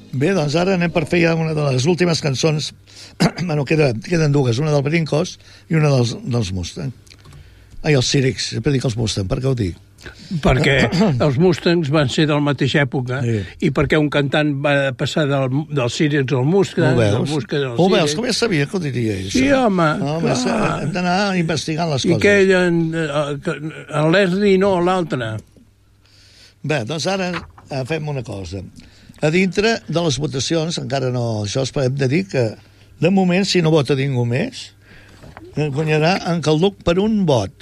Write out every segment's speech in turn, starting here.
Bé, doncs ara anem per fer ja una de les últimes cançons. Bueno, queden dues, una del Brincos i una dels Mustang. Ai, els Círics, sempre dic els Mustang, per què ho dic? Perquè els Mustangs van ser de la mateixa època, sí. I perquè un cantant va passar dels Círics al Mustang, del Mustang als Círics. Ho veus, com ja sabia que ho diria ell? Sí, home, hem d'anar investigant les coses. I que el Leslie no, l'altre. Bé, doncs ara fem una cosa. A dintre de les votacions, encara no, això hem de dir que, de moment, si no vota ningú més, guanyarà en Calduc per un vot.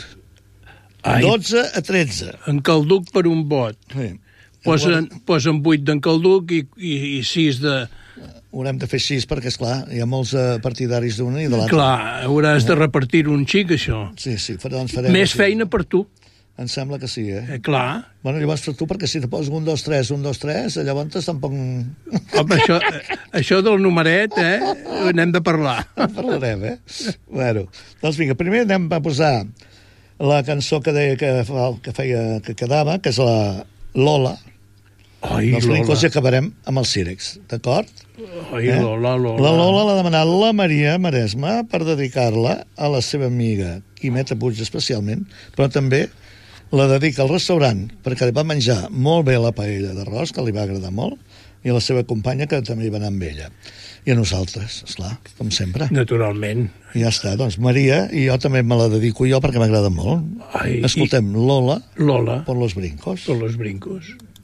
12-13. En Calduc per un vot. Sí. Posen 8 d'en Calduc i 6 de... Haurem de fer 6 perquè, esclar, hi ha molts partidaris d'una i de l'altra. Clar, hauràs de repartir un xic, això. Sí, doncs farem... Més feina per tu. Em sembla que sí, Clar. Bueno, llavors per tu, perquè si te poses 1, 2, 3, 1, 2, 3, llavors tampoc... Home, això del numeret, n'hem de parlar. En parlarem, Bueno, doncs vinga, primer anem a posar la cançó que deia que quedava, que és la Lola. Ai, dels Brincos, i acabarem amb els Círics, d'acord? Ai, Lola. La Lola l'ha demanat la Maria Maresma per dedicar-la a la seva amiga Quimeta Puig especialment, però també la dedica al restaurant perquè li va menjar molt bé la paella d'arròs, que li va agradar molt, i a la seva companya, que també hi va anar amb ella. I a nosaltres, esclar, com sempre. Naturalment. I ja està, doncs Maria, i jo també me la dedico jo perquè m'agrada molt. Escoltem Lola por los Brincos. Por los Brincos.